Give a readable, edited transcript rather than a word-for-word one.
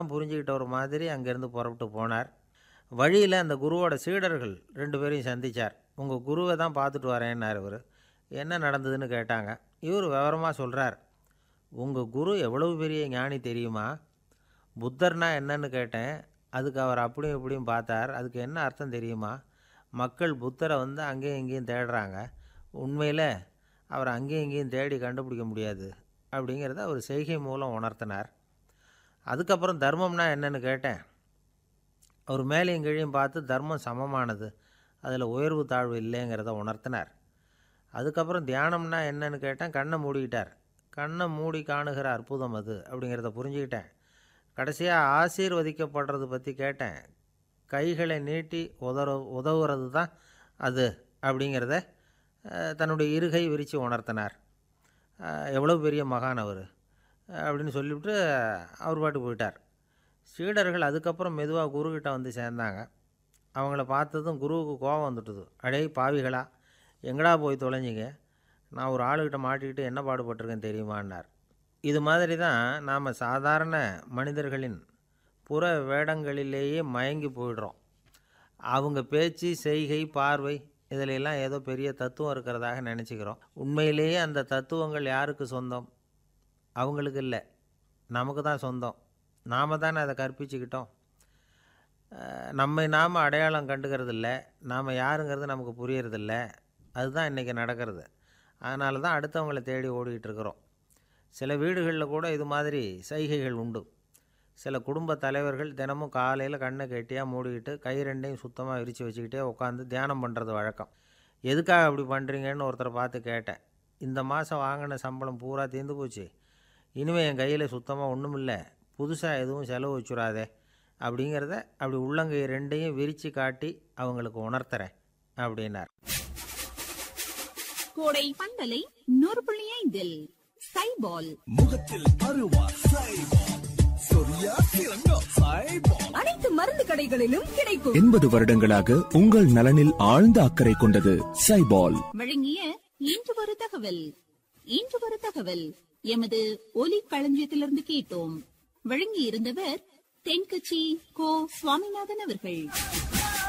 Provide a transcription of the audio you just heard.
புரிஞ்சுக்கிட்ட ஒரு மாதிரி அங்கேருந்து புறப்பட்டு போனார். வழியில் அந்த குருவோட சீடர்கள் 2 பேரையும் சந்தித்தார். உங்கள் குருவை தான் பார்த்துட்டு வரேன்னார் இவர். என்ன நடந்ததுன்னு கேட்டாங்க. இவர் விவரமாக சொல்கிறார். உங்கள் குரு எவ்வளவு பெரிய ஞானி தெரியுமா? புத்தர்னா என்னன்னு கேட்டேன். அதுக்கு அவர் அப்படியும் இப்படியும் பார்த்தார். அதுக்கு என்ன அர்த்தம் தெரியுமா? மக்கள் புத்தரை வந்து அங்கேயும் இங்கேயும் தேடுறாங்க. உண்மையில் அவர் அங்கேயும் இங்கேயும் தேடி கண்டுபிடிக்க முடியாது அப்படிங்கிறத அவர் செய்கை மூலம் உணர்த்தினார். அதுக்கப்புறம் தர்மம்னா என்னன்னு கேட்டேன். அவர் மேலேயும் கீழையும் பார்த்து தர்மம் சமமானது, அதில் உயர்வு தாழ்வு இல்லைங்கிறத உணர்த்தினார். அதுக்கப்புறம் தியானம்னா என்னன்னு கேட்டேன். கண்ணை மூடிக்கிட்டார். கண்ணை மூடி காணுகிற அற்புதம் அது அப்படிங்கிறத புரிஞ்சுக்கிட்டேன். கடைசியாக ஆசீர்வதிக்கப்படுறது பற்றி கேட்டேன். கைகளை நீட்டி உதவுறது தான் அது அப்படிங்கிறத தன்னுடைய இருகை விரித்து உணர்த்தினார். எவ்வளோ பெரிய மகான் அவர் அப்படின்னு சொல்லிவிட்டு அவர் பாட்டு போயிட்டார். சீடர்கள் அதுக்கப்புறம் மெதுவாக குருக்கிட்ட வந்து சேர்ந்தாங்க. அவங்கள பார்த்ததும் குருவுக்கு கோபம் வந்துட்டுது. அடே பாவிகளா, எங்கடா போய் தொலைஞ்சிங்க? நான் ஒரு ஆளுகிட்ட மாட்டிக்கிட்டு என்ன பாடுபட்டிருக்கேன் தெரியுமான்னார். இது மாதிரி தான் நாம் சாதாரண மனிதர்களின் புற வேடங்களிலேயே மயங்கி போயிடுறோம். அவங்க பேச்சு, செய்கை, பார்வை இதிலெல்லாம் ஏதோ பெரிய தத்துவம் இருக்கிறதாக நினச்சிக்கிறோம். உண்மையிலேயே அந்த தத்துவங்கள் யாருக்கு சொந்தம்? அவங்களுக்கு இல்லை, நமக்கு தான் சொந்தம். நாம் தானே அதை கற்பிச்சுக்கிட்டோம். நம்மை நாம் அடையாளம் கண்டுக்கிறது இல்லை. நாம் யாருங்கிறது நமக்கு புரியறதில்ல. அதுதான் இன்றைக்கி நடக்கிறது. அதனால தான் அடுத்தவங்களை தேடி ஓடிக்கிட்டு இருக்கிறோம். சில வீடுகளில் கூட இது மாதிரி சைகைகள் உண்டு. சில குடும்ப தலைவர்கள் தினமும் காலையில் கண்ணை கெட்டியாக மூடிக்கிட்டு கை ரெண்டையும் சுத்தமாக விரித்து வச்சுக்கிட்டே உட்காந்து தியானம் பண்ணுறது வழக்கம். எதுக்காக அப்படி பண்ணுறீங்கன்னு ஒருத்தரை பார்த்து கேட்டேன். இந்த மாதம் வாங்கின சம்பளம் பூரா தீர்ந்து போச்சு, இனிமேல் என் கையில் சுத்தமாக ஒன்றும் இல்லை, புதுசாக எதுவும் செலவு வச்சுடாதே அப்படிங்கிறத அப்படி உள்ளங்கை ரெண்டையும் விரித்து காட்டி அவங்களுக்கு உணர்த்துறேன் அப்படின்னார். கோடை பந்தலை 100.5 சைபால் முகத்தில் அருவா சைபால், சொரியா சிறங்கா சைபால். அனைத்து மருந்து கடைகளிலும் கிடைக்கும். 80 வருடங்களாக உங்கள் நலனில் ஆழ்ந்த அக்கறை கொண்டது சைபால். வழங்கிய இன்று ஒரு தகவல். இன்று ஒரு தகவல் எமது ஒலி களஞ்சியத்திலிருந்து கேட்டோம். வழங்கி இருந்தவர் தென்கட்சி கோ சுவாமிநாதன் அவர்கள்.